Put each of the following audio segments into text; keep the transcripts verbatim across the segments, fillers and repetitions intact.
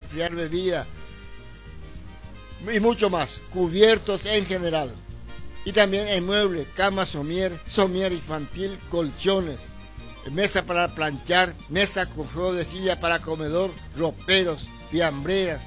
enfriar bebida y mucho más, cubiertos en general. Y también en muebles, cama, somier, somier infantil, colchones, mesa para planchar, mesa con juego de silla para comedor, roperos, fiambreras,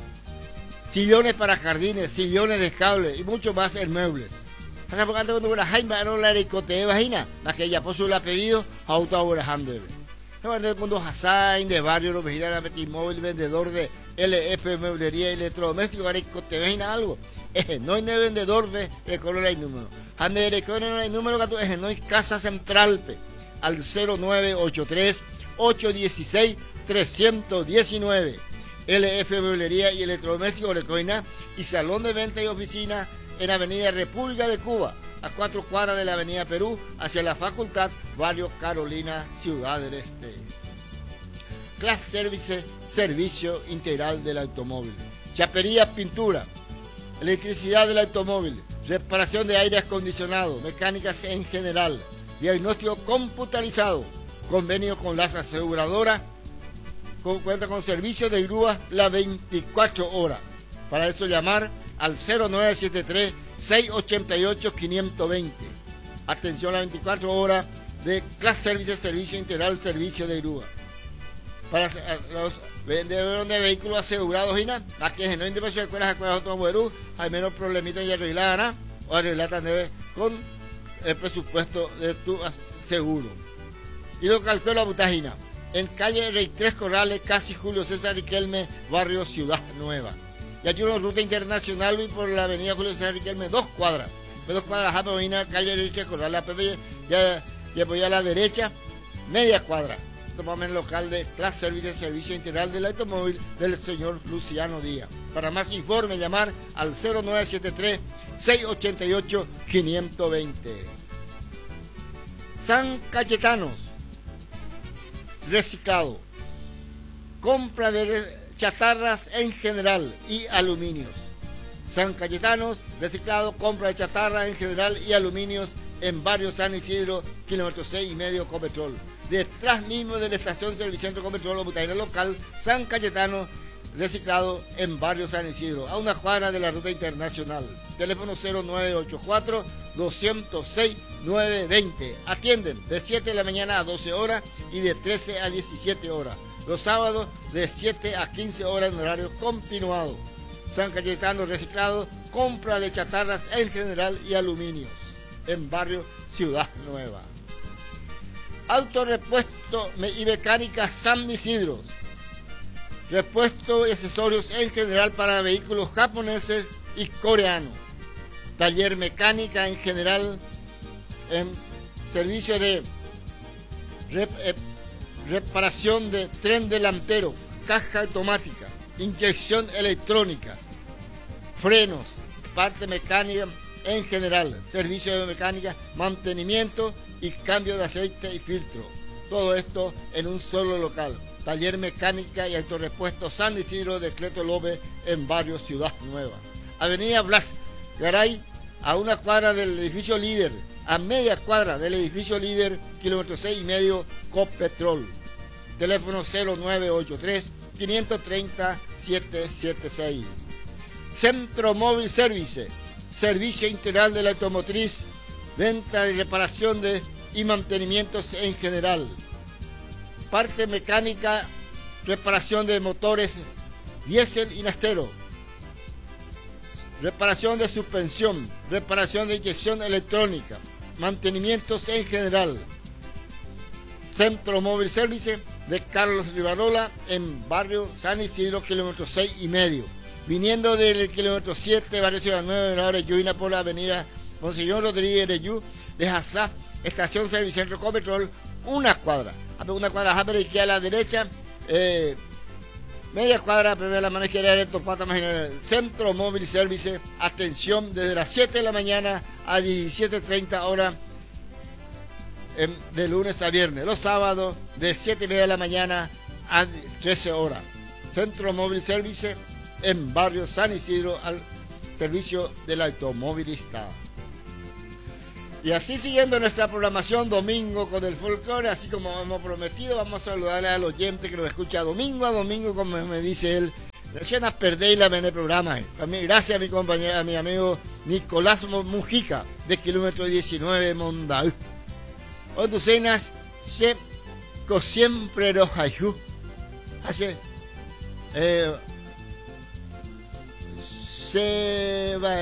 sillones para jardines, sillones de cable y mucho más en muebles. Hasta por tanto, cuando la jaima no la ricote vagina, la que ya posee la pedido, auto ahora handle. Cuando mundo Hasain de barrio, los vejidanos Metimóvil, vendedor de L F Mueblería y Electrodoméstico, ricote vagina algo. Es no hay vendedor de el color hay número. Ande de color no hay número que es no hay casa central pe, al cero nueve ocho tres ocho uno seis tres uno nueve. L F Mueblería y Electrodoméstico Recoina y Salón de Venta y Oficina en Avenida República de Cuba, a cuatro cuadras de la Avenida Perú, hacia la Facultad, Barrio Carolina, Ciudad del Este. Class Service, servicio integral del automóvil. Chapería, pintura, electricidad del automóvil, reparación de aire acondicionado, mecánicas en general, diagnóstico computarizado, convenio con las aseguradoras, con, cuenta con servicio de grúa las veinticuatro horas. Para eso llamar al cero nueve siete tres seis ocho ocho cinco dos cero. Atención a las veinticuatro horas de Class Service, servicio integral, servicio de grúa. Para los vendedores de vehículos asegurados y nada, la que no interesa de escuelas, escuelas automoviles, hay menos problemitas y arreglar o arreglar también con el presupuesto de tu seguro. Y lo calculó la butajina en calle Rey Tres Corrales, casi Julio César Riquelme, barrio Ciudad Nueva. Y hay una ruta internacional y por la avenida Julio César Riquelme, dos cuadras. Dos cuadras, a calle Rey Tres Corrales, la P P ya, ya voy a la derecha, media cuadra. Tomamos el local de Class Service, servicio integral del automóvil del señor Luciano Díaz. Para más informe, llamar al cero nueve siete tres seis ocho ocho cinco dos cero. San Cayetanos, reciclado, compra de chatarras en general y aluminios. San Cayetanos, reciclado, compra de chatarra en general y aluminios en barrio San Isidro, kilómetro seis y medio, Copetrol. Detrás mismo de la estación Servicentro Copetrol o butaina local, San Cayetano, reciclado en barrio San Isidro, a una cuadra de la ruta internacional. Teléfono cero nueve ocho cuatro dos cero seis nueve dos cero. Atienden de siete de la mañana a doce horas y de trece a diecisiete horas. Los sábados de siete a quince horas en horario continuado. San Cayetano, reciclado, compra de chatarras en general y aluminios en barrio Ciudad Nueva. Autorepuesto y mecánica San Isidro. Repuesto y accesorios en general para vehículos japoneses y coreanos. Taller mecánica en general, en servicio de rep, eh, reparación de tren delantero, caja automática, inyección electrónica, frenos, parte mecánica en general, servicio de mecánica, mantenimiento y cambio de aceite y filtro. Todo esto en un solo local. Taller mecánica y autorepuesto San Isidro de Cleto López en barrio Ciudad Nueva. Avenida Blas Garay, a una cuadra del edificio Líder, a media cuadra del edificio Líder, kilómetro seis y medio, Copetrol. Teléfono cero nueve ocho tres cinco tres cero siete siete seis. Centro Móvil Service, servicio integral de la automotriz, venta y reparación de y mantenimientos en general. Parte mecánica, reparación de motores diésel y nastero, reparación de suspensión, reparación de inyección electrónica, mantenimientos en general. Centro Móvil Service de Carlos Rivarola en barrio San Isidro, kilómetro seis y medio. Viniendo del kilómetro siete, barrio Ciudad Nueva, en la Oreyuina, por la avenida Monseñor Rodríguez Reyú, de Hazá, estación Servicentro Copetrol, una cuadra. Una cuadra a la, a la derecha, eh, media cuadra, a la mano izquierda, Centro Móvil Service, atención desde las siete de la mañana a diecisiete treinta horas, en, de lunes a viernes. Los sábados de siete y media de la mañana a trece horas. Centro Móvil Service en barrio San Isidro al servicio del automovilista. Y así siguiendo nuestra programación domingo con el folclore, así como hemos prometido, vamos a saludarle al oyente que nos escucha domingo a domingo, como me dice él, Recién a perder la en el programa. Eh. A mí, gracias a mi compañero, a mi amigo Nicolás Mujica, de kilómetro diecinueve Mondal. O docenas se siempre los ayú. Hace eh, se va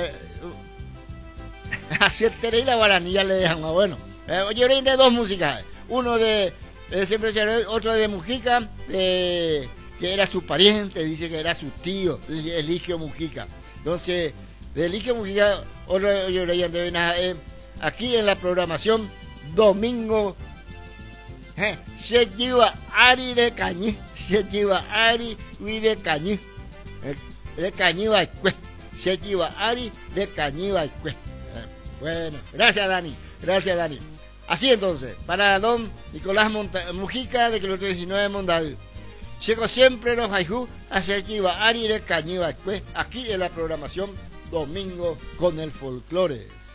hacia Tere y la Guaraní ya le dejan más bueno. Eh, yo de dos músicas, uno de eh, siempre otro de Mujica, eh, que era su pariente, dice que era su tío, Eligio Mujica. Entonces, de Eligio Mujica, otro yo leí eh, aquí en la programación domingo eh, se lleva Ari de Cañí, se lleva Ari de Cañí, de Cañí se lleva Ari de Cañí. Bueno, gracias Dani, gracias Dani. Así entonces, para don Nicolás Monta Mujica de kilómetro diecinueve Mondal. Checo siempre los ayú a se lleva Ari de Cañí, aquí en la programación domingo con el folclore.